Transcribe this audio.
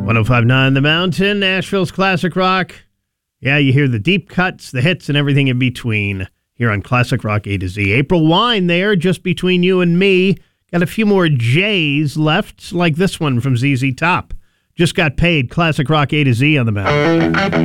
105.9 The Mountain, Nashville's classic rock. Yeah, you hear the deep cuts, the hits, and everything in between here on Classic Rock A to Z. April Wine there, just between you and me. Got a few more J's left, like this one from ZZ Top. Just got paid. Classic Rock A to Z on the Mountain.